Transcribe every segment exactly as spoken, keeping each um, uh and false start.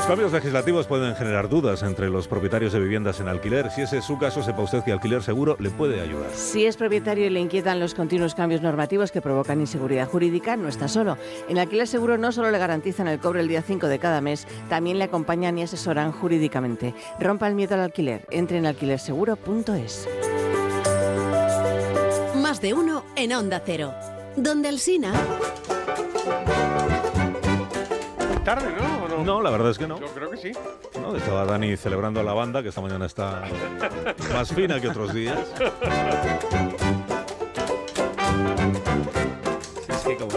Los cambios legislativos pueden generar dudas entre los propietarios de viviendas en alquiler. Si ese es su caso, sepa usted que Alquiler Seguro le puede ayudar. Si es propietario y le inquietan los continuos cambios normativos que provocan inseguridad jurídica, no está solo. En Alquiler Seguro no solo le garantizan el cobro el día cinco de cada mes, también le acompañan y asesoran jurídicamente. Rompa el miedo al alquiler. Entre en alquiler seguro punto es. Más de uno en Onda Cero. Donde Alsina. Tarde, ¿no? ¿O no? No, la verdad es que no. Yo creo que sí. No, estaba Dani celebrando a la banda, que esta mañana está más fina que otros días. Es que como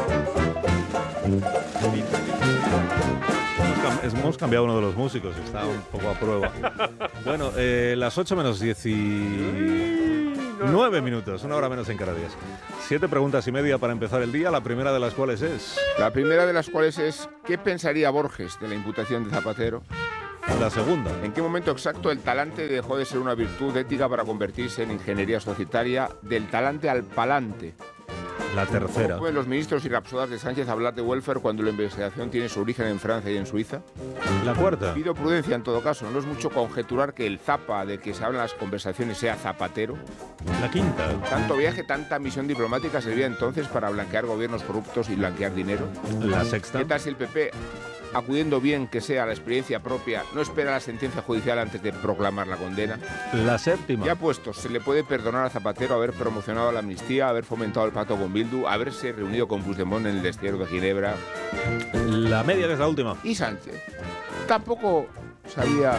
es. Hemos cambiado uno de los músicos, está un poco a prueba. Bueno, eh, las ocho menos diecinueve minutos, una hora menos en Canarias. Siete preguntas y media para empezar el día, la primera de las cuales es... La primera de las cuales es, ¿qué pensaría Borges de la imputación de Zapatero? La segunda. ¿En qué momento exacto el talante dejó de ser una virtud ética para convertirse en ingeniería societaria del talante al palante? La tercera. ¿Cómo pueden los ministros y rapsodas de Sánchez hablar de welfare cuando la investigación tiene su origen en Francia y en Suiza? La cuarta. Pido prudencia en todo caso. No es mucho conjeturar que el Zapa del que se hablan las conversaciones sea Zapatero. La quinta. Tanto viaje, tanta misión diplomática servía entonces para blanquear gobiernos corruptos y blanquear dinero. La sexta. ¿Qué tal si el P P, acudiendo bien que sea a la experiencia propia, no espera la sentencia judicial antes de proclamar la condena? La séptima. Ya puestos, se le puede perdonar a Zapatero haber promocionado la amnistía, haber fomentado el pacto con Bildu, haberse reunido con Puigdemont en el destierro de Ginebra. La media, que es la última. Y Sánchez tampoco sabía...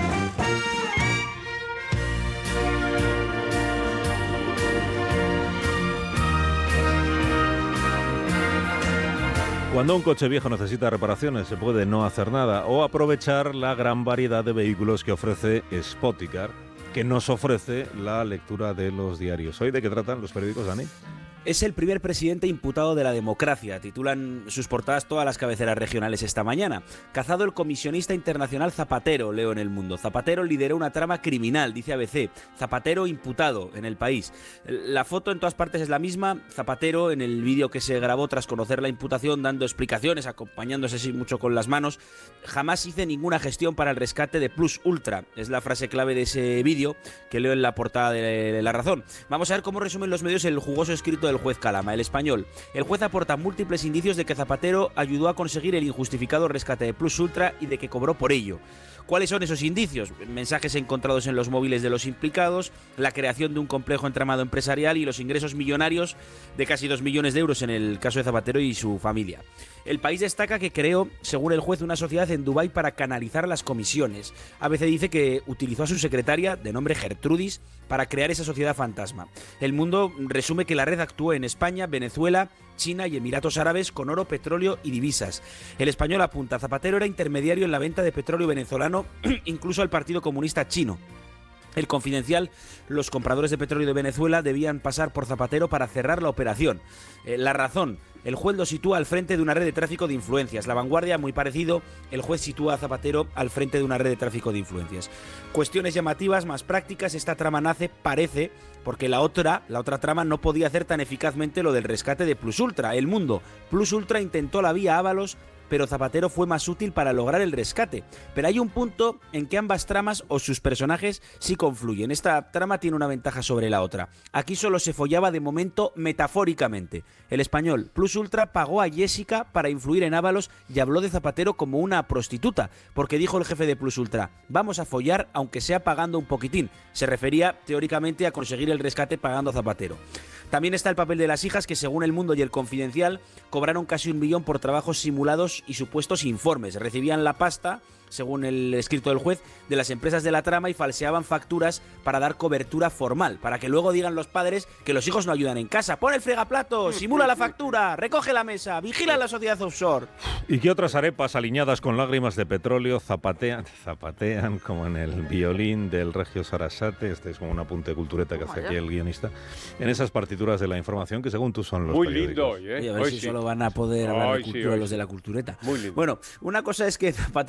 Cuando un coche viejo necesita reparaciones, se puede no hacer nada o aprovechar la gran variedad de vehículos que ofrece Spoticar, que nos ofrece la lectura de los diarios. ¿Hoy de qué tratan los periódicos, Dani? Es el primer presidente imputado de la democracia, titulan sus portadas todas las cabeceras regionales esta mañana. Cazado el comisionista internacional Zapatero, leo en El Mundo. Zapatero lideró una trama criminal, dice A B C. Zapatero imputado en El País. La foto en todas partes es la misma. Zapatero, en el vídeo que se grabó tras conocer la imputación, dando explicaciones, acompañándose sin mucho con las manos. Jamás hice ninguna gestión para el rescate de Plus Ultra. Es la frase clave de ese vídeo que leo en la portada de La Razón. Vamos a ver cómo resumen los medios el jugoso escrito del juez Calama, El Español. El juez aporta múltiples indicios de que Zapatero ayudó a conseguir el injustificado rescate de Plus Ultra y de que cobró por ello. ¿Cuáles son esos indicios? Mensajes encontrados en los móviles de los implicados, la creación de un complejo entramado empresarial y los ingresos millonarios de casi dos millones de euros en el caso de Zapatero y su familia. El País destaca que creó, según el juez, una sociedad en Dubái para canalizar las comisiones. A B C dice que utilizó a su secretaria, de nombre Gertrudis, para crear esa sociedad fantasma. El Mundo resume que la red actuó en España, Venezuela, China y Emiratos Árabes con oro, petróleo y divisas. El Español apunta, Zapatero era intermediario en la venta de petróleo venezolano, incluso al Partido Comunista Chino. El Confidencial, los compradores de petróleo de Venezuela debían pasar por Zapatero para cerrar la operación. Eh, la Razón, el juez lo sitúa al frente de una red de tráfico de influencias. La Vanguardia, muy parecido, el juez sitúa a Zapatero al frente de una red de tráfico de influencias. Cuestiones llamativas, más prácticas, esta trama nace, parece, porque la otra, la otra trama no podía hacer tan eficazmente lo del rescate de Plus Ultra. El Mundo, Plus Ultra intentó la vía Ábalos, pero Zapatero fue más útil para lograr el rescate. Pero hay un punto en que ambas tramas o sus personajes sí confluyen. Esta trama tiene una ventaja sobre la otra. Aquí solo se follaba de momento metafóricamente. El Español, Plus Ultra pagó a Jessica para influir en Ábalos y habló de Zapatero como una prostituta, porque dijo el jefe de Plus Ultra, vamos a follar aunque sea pagando un poquitín. Se refería teóricamente a conseguir el rescate pagando a Zapatero. También está el papel de las hijas que, según El Mundo y El Confidencial, cobraron casi un millón por trabajos simulados y supuestos informes. Recibían la pasta, según el escrito del juez, de las empresas de la trama y falseaban facturas para dar cobertura formal, para que luego digan los padres que los hijos no ayudan en casa. Pon el fregaplatos, simula la factura, recoge la mesa, vigila la sociedad offshore. ¿Y qué otras arepas aliñadas con lágrimas de petróleo zapatean, zapatean como en el violín del Regio Sarasate? Este es como un apunte cultureta que hace aquí el guionista. En esas partituras de la información que según tú son los Muy periódicos. lindo hoy, ¿eh? Y a ver hoy si sí. solo van a poder hablar Hoy de sí, cultura hoy los sí. de la cultureta. Muy lindo. Bueno, una cosa es que Zapatero haya podido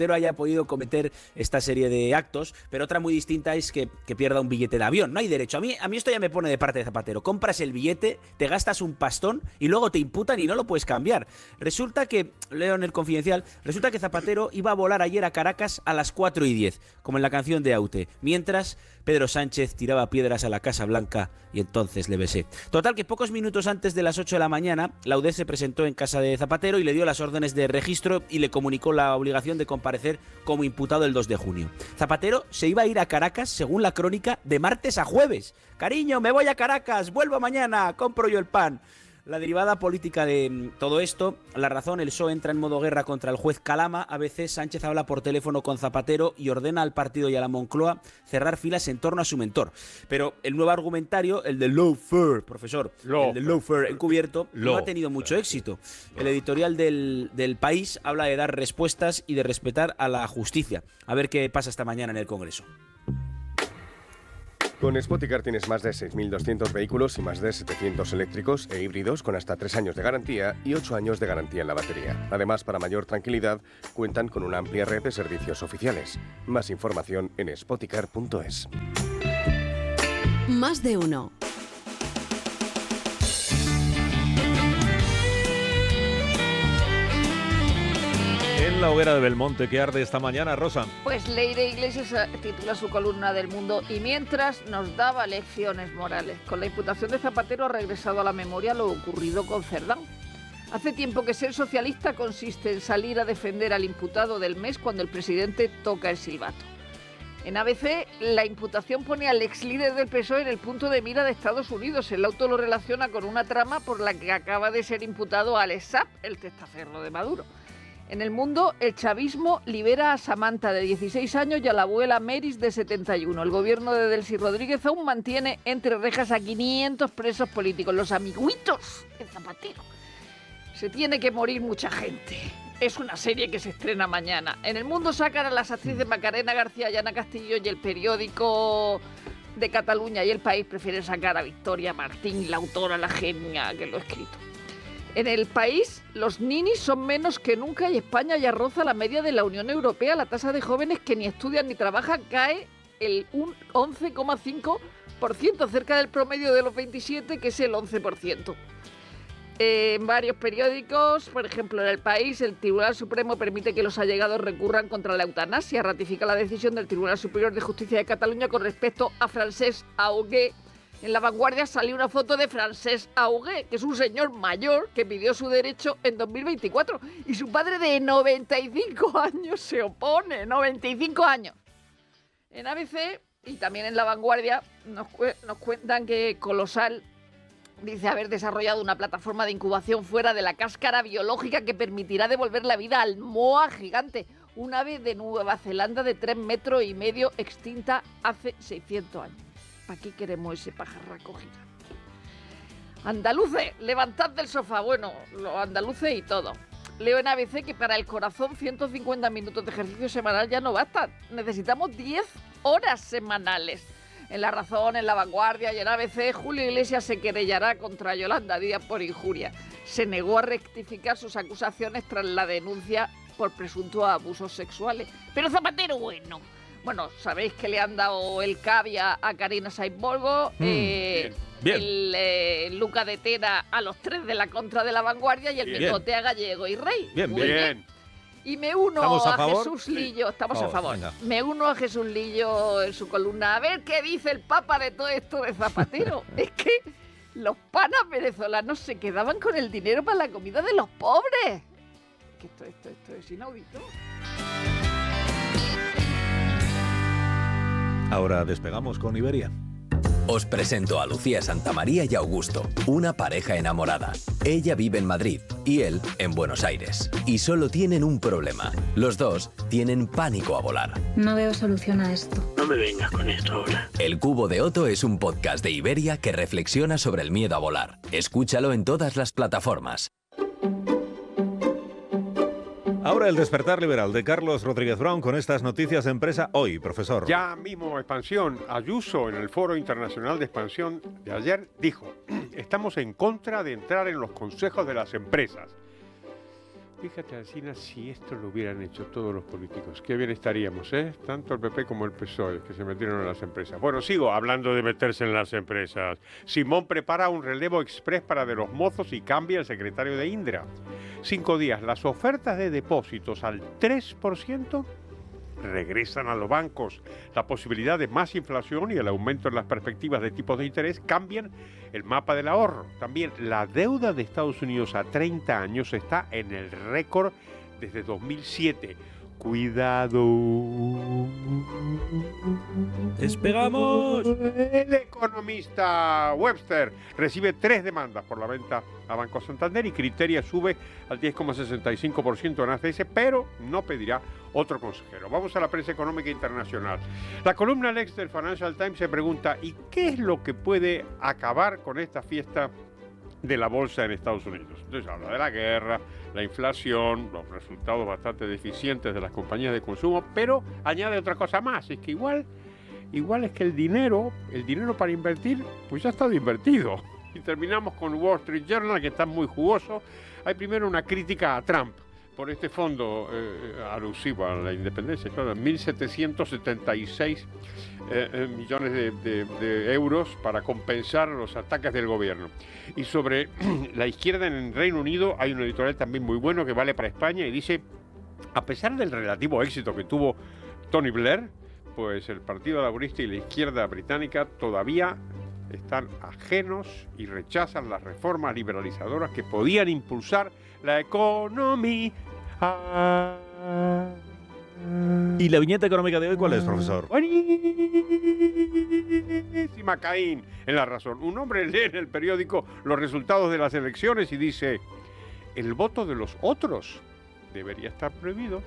podido cometer esta serie de actos, pero otra muy distinta es que, que pierda un billete de avión. No hay derecho. A mí, a mí esto ya me pone de parte de Zapatero. Compras el billete, te gastas un pastón y luego te imputan y no lo puedes cambiar. Resulta que, leo en el Confidencial, resulta que Zapatero iba a volar ayer a Caracas a las cuatro y diez, como en la canción de Aute, mientras Pedro Sánchez tiraba piedras a la Casa Blanca y entonces le besé. Total, que pocos minutos antes de las ocho de la mañana, la U D E se presentó en casa de Zapatero y le dio las órdenes de registro y le comunicó la obligación de comparecer como imputado el dos de junio. Zapatero se iba a ir a Caracas, según la crónica, de martes a jueves. Cariño, me voy a Caracas, vuelvo mañana, compro yo el pan. La derivada política de todo esto, La Razón, el P S O E entra en modo guerra contra el juez Calama. A veces Sánchez habla por teléfono con Zapatero y ordena al partido y a la Moncloa cerrar filas en torno a su mentor. Pero el nuevo argumentario, el de lawfare, profesor, Law el de lawfare encubierto, Law no ha tenido mucho éxito. El editorial del, del País habla de dar respuestas y de respetar a la justicia. A ver qué pasa esta mañana en el Congreso. Con Spoticar tienes más de seis mil doscientos vehículos y más de setecientos eléctricos e híbridos con hasta tres años de garantía y ocho años de garantía en la batería. Además, para mayor tranquilidad, cuentan con una amplia red de servicios oficiales. Más información en spoticar punto es. Más de uno. En la hoguera de Belmonte que arde esta mañana, Rosa. Pues Leire Iglesias titula su columna del Mundo y mientras nos daba lecciones morales. Con la imputación de Zapatero ha regresado a la memoria lo ocurrido con Cerdán. Hace tiempo que ser socialista consiste en salir a defender al imputado del mes cuando el presidente toca el silbato. En A B C, la imputación pone al ex líder del P S O E en el punto de mira de Estados Unidos. El auto lo relaciona con una trama por la que acaba de ser imputado Alex Saab, el testaferro de Maduro. En El Mundo, el chavismo libera a Samantha, de dieciséis años, y a la abuela Meris, de setenta y uno. El gobierno de Delcy Rodríguez aún mantiene entre rejas a quinientos presos políticos, los amiguitos de Zapatero. Se tiene que morir mucha gente. Es una serie que se estrena mañana. En El Mundo sacan a las actrices Macarena García y Ana Castillo, y el periódico de Cataluña y El País prefieren sacar a Victoria Martín, la autora, la genia que lo ha escrito. En El País, los ninis son menos que nunca y España ya roza la media de la Unión Europea. La tasa de jóvenes que ni estudian ni trabajan cae el once coma cinco por ciento, cerca del promedio de los veintisiete, que es el once por ciento. Eh, en varios periódicos, por ejemplo en El País, el Tribunal Supremo permite que los allegados recurran contra la eutanasia. Ratifica la decisión del Tribunal Superior de Justicia de Cataluña con respecto a Francesc Augué. En La Vanguardia salió una foto de Francesc Augué, que es un señor mayor que pidió su derecho en dos mil veinticuatro. Y su padre de noventa y cinco años se opone. noventa y cinco años. En A B C y también en La Vanguardia nos, cu nos cuentan que Colosal dice haber desarrollado una plataforma de incubación fuera de la cáscara biológica que permitirá devolver la vida al moa gigante, un ave de Nueva Zelanda de tres metros y medio extinta hace seiscientos años. ¿Para qué queremos ese pajarraco gigante? Andaluces, levantad del sofá. Bueno, los andaluces y todo. Leo en A B C que para el corazón ciento cincuenta minutos de ejercicio semanal ya no bastan. Necesitamos diez horas semanales. En La Razón, en La Vanguardia y en A B C, Julio Iglesias se querellará contra Yolanda Díaz por injuria. Se negó a rectificar sus acusaciones tras la denuncia por presuntos abusos sexuales. Pero Zapatero, bueno... Bueno, sabéis que le han dado el cavia a Karina Sainz-Bolgo, mm, eh, bien, bien. el eh, Luca de Tena a los tres de la contra de La Vanguardia y el Bigote a Gallego y Rey. Bien, bien. bien. Y me uno a, a Jesús Lillo, sí. Estamos oh, a favor, venga. Me uno a Jesús Lillo en su columna. A ver qué dice el Papa de todo esto de Zapatero. Es que los panas venezolanos se quedaban con el dinero para la comida de los pobres. Que esto, esto, esto es inaudito. Ahora despegamos con Iberia. Os presento a Lucía Santamaría y Augusto, una pareja enamorada. Ella vive en Madrid y él en Buenos Aires. Y solo tienen un problema. Los dos tienen pánico a volar. No veo solución a esto. No me vengas con esto ahora. El Cubo de Otto es un podcast de Iberia que reflexiona sobre el miedo a volar. Escúchalo en todas las plataformas. Ahora el despertar liberal de Carlos Rodríguez Brown con estas noticias de Empresa Hoy, profesor. Ya mismo expansión. Ayuso en el Foro Internacional de Expansión de ayer dijo: estamos en contra de entrar en los consejos de las empresas. Fíjate, Alsina, si esto lo hubieran hecho todos los políticos, qué bien estaríamos, ¿eh? Tanto el P P como el P S O E, que se metieron en las empresas. Bueno, sigo hablando de meterse en las empresas. Simón prepara un relevo express para De los Mozos y cambia el secretario de Indra. Cinco días, las ofertas de depósitos al tres por ciento regresan a los bancos. La posibilidad de más inflación y el aumento en las perspectivas de tipos de interés cambian el mapa del ahorro. También la deuda de Estados Unidos a treinta años está en el récord desde dos mil siete. Cuidado. ¡Despegamos! El economista Webster recibe tres demandas por la venta a Banco Santander y Criteria sube al diez coma sesenta y cinco por ciento en A C S, pero no pedirá otro consejero. Vamos a la prensa económica internacional. La columna Lex del Financial Times se pregunta, ¿y qué es lo que puede acabar con esta fiesta de la bolsa en Estados Unidos? Entonces habla de la guerra, la inflación, los resultados bastante deficientes de las compañías de consumo, pero añade otra cosa más, es que igual, igual es que el dinero, el dinero para invertir, pues ya ha estado invertido. Y terminamos con Wall Street Journal, que está muy jugoso. Hay primero una crítica a Trump por este fondo eh, alusivo a la independencia, claro, mil setecientos setenta y seis eh, eh, millones de, de, de euros para compensar los ataques del gobierno. Y sobre la izquierda en el Reino Unido hay un editorial también muy bueno que vale para España y dice, a pesar del relativo éxito que tuvo Tony Blair, pues el Partido Laborista y la izquierda británica todavía están ajenos y rechazan las reformas liberalizadoras que podían impulsar la economía. ¿Y la viñeta económica de hoy cuál es, profesor? Buenísima, Caín, en La Razón. Un hombre lee en el periódico los resultados de las elecciones y dice, el voto de los otros debería estar prohibido.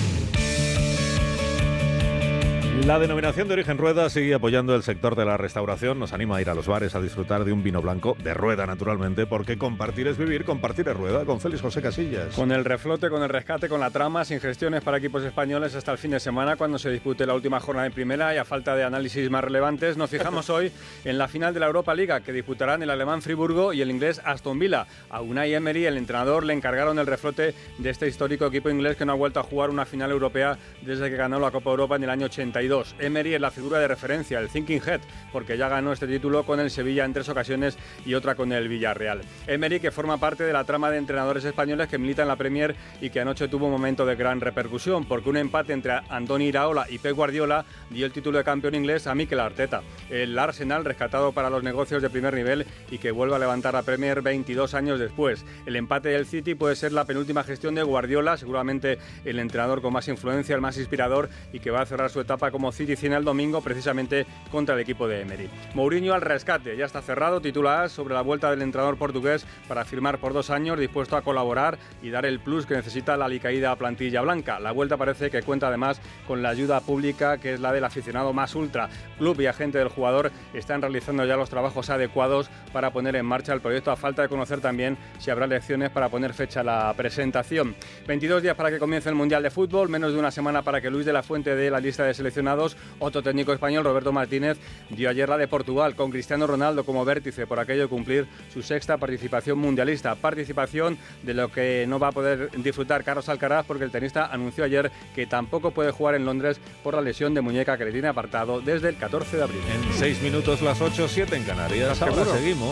La denominación de origen Rueda sigue apoyando el sector de la restauración. Nos anima a ir a los bares a disfrutar de un vino blanco de Rueda, naturalmente, porque compartir es vivir, compartir es Rueda. Con Félix José Casillas. Con el reflote, con el rescate, con la trama, sin gestiones para equipos españoles hasta el fin de semana, cuando se dispute la última jornada en primera y a falta de análisis más relevantes, nos fijamos hoy en la final de la Europa League, que disputarán el alemán Friburgo y el inglés Aston Villa. A Unai Emery, el entrenador, le encargaron el reflote de este histórico equipo inglés que no ha vuelto a jugar una final europea desde que ganó la Copa Europa en el año ochenta y dos. Emery es la figura de referencia, el thinking head, porque ya ganó este título con el Sevilla en tres ocasiones y otra con el Villarreal. Emery, que forma parte de la trama de entrenadores españoles que militan en la Premier y que anoche tuvo un momento de gran repercusión, porque un empate entre Andoni Iraola y Pep Guardiola dio el título de campeón inglés a Mikel Arteta. El Arsenal, rescatado para los negocios de primer nivel y que vuelve a levantar la Premier veintidós años después. El empate del City puede ser la penúltima gestión de Guardiola, seguramente el entrenador con más influencia, el más inspirador y que va a cerrar su etapa como City el domingo precisamente contra el equipo de Emery. Mourinho al rescate, ya está cerrado, titular sobre la vuelta del entrenador portugués para firmar por dos años, dispuesto a colaborar y dar el plus que necesita la alicaída plantilla blanca. La vuelta parece que cuenta además con la ayuda pública, que es la del aficionado más ultra. Club y agente del jugador están realizando ya los trabajos adecuados para poner en marcha el proyecto, a falta de conocer también si habrá elecciones para poner fecha a la presentación. veintidós días para que comience el Mundial de Fútbol, menos de una semana para que Luis de la Fuente dé la lista de seleccionados. Otro técnico español, Roberto Martínez, dio ayer la de Portugal, con Cristiano Ronaldo como vértice, por aquello de cumplir su sexta participación mundialista. Participación de lo que no va a poder disfrutar Carlos Alcaraz, porque el tenista anunció ayer que tampoco puede jugar en Londres por la lesión de muñeca que le tiene apartado desde el catorce de abril. En seis minutos, las ocho, siete en Canarias. Ahora seguimos.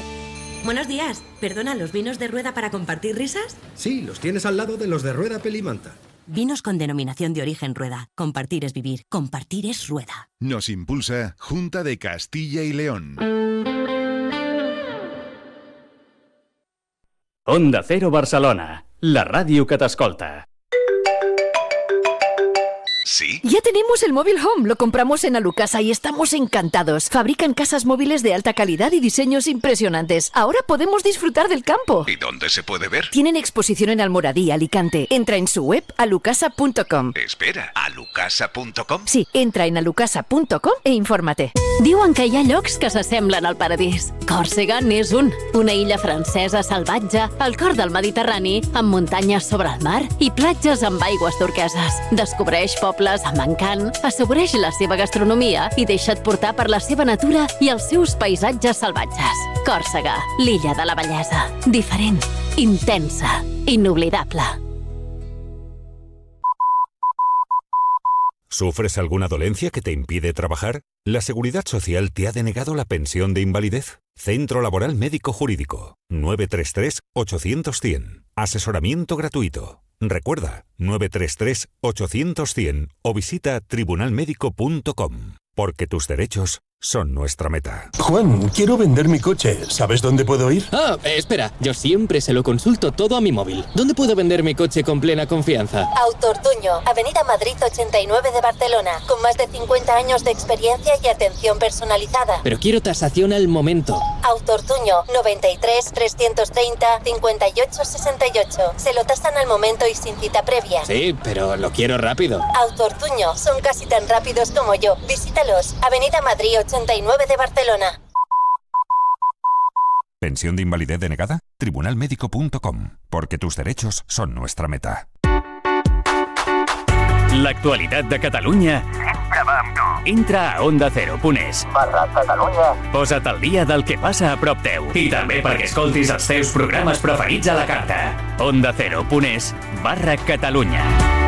Buenos días. ¿Perdona, los vinos de Rueda para compartir risas? Sí, los tienes al lado de los de Rueda Pelimanta. Vinos con denominación de origen Rueda. Compartir es vivir. Compartir es Rueda. Nos impulsa Junta de Castilla y León. Onda Cero Barcelona, la ràdio que t'escolta. ¿Sí? Ya tenemos el móvil Home, lo compramos en Alucasa y estamos encantados. Fabrican casas móviles de alta calidad y diseños impresionantes. Ahora podemos disfrutar del campo. ¿Y dónde se puede ver? Tienen exposición en Almoradí, Alicante. Entra en su web alucasa punto com. Espera, ¿alucasa punto com? Sí, entra en alucasa punto com e infórmate. Diuen que hi ha llocs que s'assemblen al paradís. Còrsega n'és un. Una illa francesa salvatge, al cor del Mediterrani, amb muntanyes sobre el mar i platges amb aigües turqueses. Descobreix pobles amb encant, assaboreix la seva gastronomia i deixa't portar per la seva natura i els seus paisatges salvatges. Còrsega, l'illa de la bellesa. Diferent, intensa, inoblidable. ¿Sufres alguna dolencia que te impide trabajar? ¿La Seguridad Social te ha denegado la pensión de invalidez? Centro Laboral Médico Jurídico. nueve tres tres, ocho cero cero, cien. Asesoramiento gratuito. Recuerda, nueve tres tres, ocho cero cero, cien o visita tribunal médico punto com. Porque tus derechos son nuestra meta. Juan, quiero vender mi coche. ¿Sabes dónde puedo ir? Ah, eh, espera. Yo siempre se lo consulto todo a mi móvil. ¿Dónde puedo vender mi coche con plena confianza? Autortuño, Avenida Madrid ochenta y nueve de Barcelona, con más de cincuenta años de experiencia y atención personalizada. Pero quiero tasación al momento. Autortuño, noventa y tres, trescientos treinta, cincuenta y ocho, sesenta y ocho. Se lo tasan al momento y sin cita previa. Sí, pero lo quiero rápido. Autortuño, son casi tan rápidos como yo. Visítalos. Avenida Madrid ochenta y nueve de Barcelona. ¿Pensión de invalidez denegada? tribunal médico punto com. Porque tus derechos son nuestra meta. L'actualitat de Catalunya sempre va amb tu. Entra a onda cero punt es barra Catalunya. Posa't al dia del que passa a prop teu. I també perquè escoltis els teus programes preferits a la carta. onda cero punt es barra Catalunya.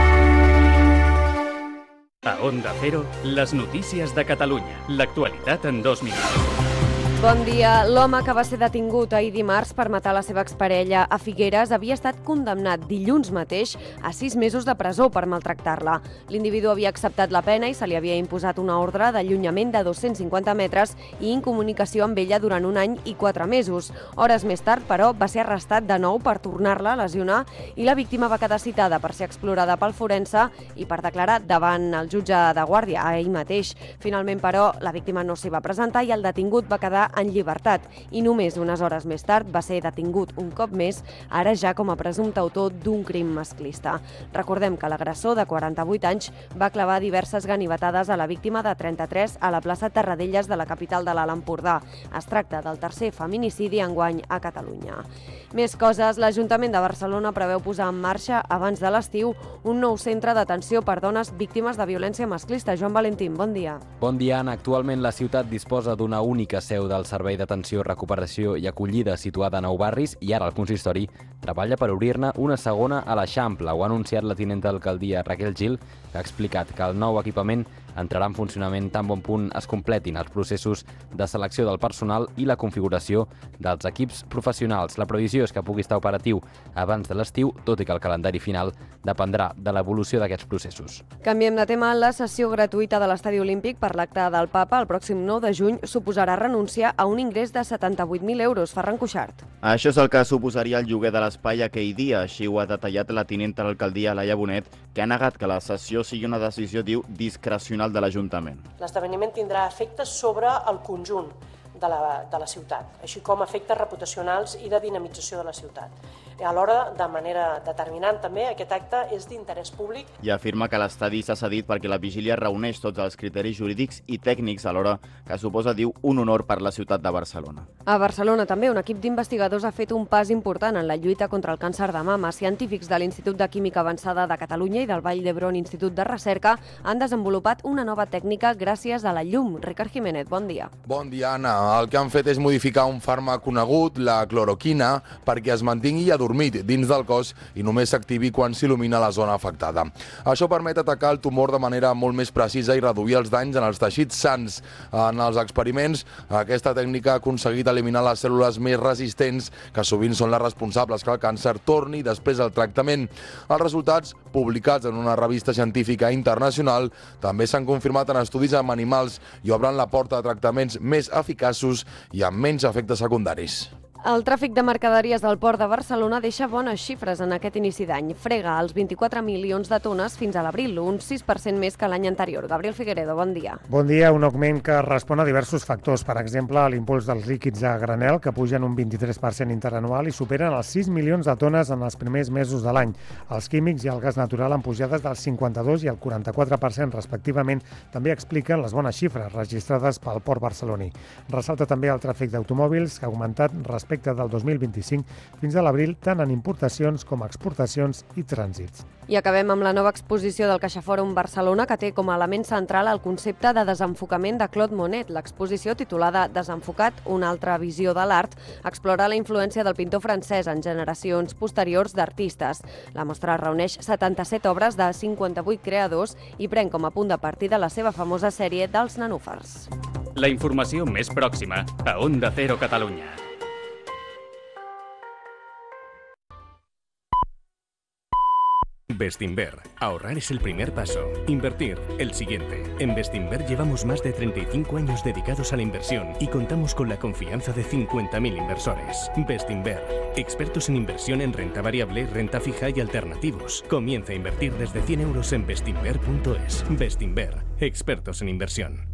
A Onda Cero, les notícies de Catalunya. L'actualitat en dos minuts. Bon dia. L'home que va ser detingut ahir dimarts per matar la seva exparella a Figueres havia estat condemnat dilluns mateix a sis mesos de presó per maltractar-la. L'individu havia acceptat la pena i se li havia imposat una ordre d'allunyament de dos-cents cinquanta metres i incomunicació amb ella durant un any i quatre mesos. Hores més tard, però, va ser arrestat de nou per tornar-la a lesionar i la víctima va quedar citada per ser explorada pel forense i per declarar davant el jutge de guàrdia ahir mateix. Finalment, però, la víctima no s'hi va presentar i el detingut va quedar en llibertat i només unes hores més tard va ser detingut un cop més, ara ja com a presumpte autor d'un crim masclista. Recordem que l'agressor de quaranta-vuit anys va clavar diverses ganivetades a la víctima de trenta-tres a la plaça Terradellas de la capital de l'Alt Empordà. Es tracta del tercer feminicidi enguany a Catalunya. Més coses, l'Ajuntament de Barcelona preveu posar en marxa abans de l'estiu un nou centre d'atenció per dones víctimes de violència masclista. Joan Valentín, bon dia. Bon dia, Anna. Actualment la ciutat disposa d'una única seu del Servei d'Atenció, Recuperació i Acollida situada a Nou Barris i ara el consistori treballa per obrir-ne una segona a l'Eixample. Ho ha anunciat la tinenta d'alcaldia Raquel Gil, que ha explicat que el nou equipament entrarà en funcionament tan bon punt es completin els processos de selecció del personal i la configuració dels equips professionals. La previsió és que pugui estar operatiu abans de l'estiu, tot i que el calendari final dependrà de l'evolució d'aquests processos. Canviem de tema. La sessió gratuïta de l'Estadi Olímpic per l'acte del Papa el pròxim nou de juny suposarà renunciar a un ingrés de setanta-vuit mil euros. Ferran Cuixart. Això és el que suposaria el lloguer de l'espai aquell dia, així ho ha detallat la tinenta d'alcaldia Laia Bonet, que ha negat que la sessió sigui una decisió, diu, discrecional de l'Ajuntament. L'esdeveniment tindrà efectes sobre el conjunt de la, de la ciutat, així com efectes reputacionals i de dinamització de la ciutat. Alhora, de manera determinant també, aquest acte és d'interès públic. I afirma que l'estadi s'ha cedit perquè la vigília reuneix tots els criteris jurídics i tècnics, alhora que suposa, diu, un honor per la ciutat de Barcelona. A Barcelona també un equip d'investigadors ha fet un pas important en la lluita contra el càncer de mama. Científics de l'Institut de Química Avançada de Catalunya i del Vall d'Hebron Institut de Recerca han desenvolupat una nova tècnica gràcies a la llum. Ricard Jiménez, bon dia. Bon dia, Anna. El que han fet és modificar un fàrmac conegut, la cloroquina, perquè es mantingui adormit dins del cos i només s'activi quan s'il·lumina la zona afectada. Això permet atacar el tumor de manera molt més precisa i reduir els danys en els teixits sans. En els experiments, aquesta tècnica ha aconseguit eliminar les cèl·lules més resistents, que sovint són les responsables que el càncer torni després al tractament. Els resultats, publicats en una revista científica internacional, també s'han confirmat en estudis amb animals i obren la porta a tractaments més eficaços i amb menys efectes secundaris. El tràfic de mercaderies del port de Barcelona deixa bones xifres en aquest inici d'any. Frega els vint-i-quatre milions de tones fins a l'abril, un sis per cent més que l'any anterior. Gabriel Figueredo, bon dia. Bon dia, un augment que respon a diversos factors. Per exemple, l'impuls dels líquids a granel, que pugen un vint-i-tres per cent interanual i superen els sis milions de tones en els primers mesos de l'any. Els químics i el gas natural han pujades del cinquanta-dos i el quaranta-quatre per cent respectivament. També expliquen les bones xifres registrades pel port barceloní. Ressalta també el tràfic d'automòbils, que ha augmentat respecte respecte del dos mil vint-i-cinc fins a l'abril, tant en importacions com exportacions i trànsits. I acabem amb la nova exposició del CaixaForum Barcelona, que té com a element central el concepte de desenfocament de Claude Monet. L'exposició, titulada Desenfocat, una altra visió de l'art, explora la influència del pintor francès en generacions posteriors d'artistes. La mostra reuneix setanta-set obres de cinquanta-vuit creadors i pren com a punt de partida la seva famosa sèrie dels nenúfars. La informació més pròxima a Onda Cero Catalunya. Bestinver. Ahorrar es el primer paso. Invertir, el siguiente. En Bestinver llevamos más de treinta y cinco años dedicados a la inversión y contamos con la confianza de cincuenta mil inversores. Bestinver. Expertos en inversión en renta variable, renta fija y alternativos. Comienza a invertir desde cien euros en bestinver punto es. Bestinver. Expertos en inversión.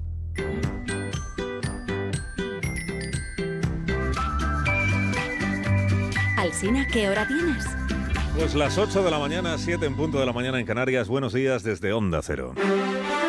Alsina, ¿qué hora tienes? Pues las ocho de la mañana, siete en punto de la mañana en Canarias. Buenos días desde Onda Cero.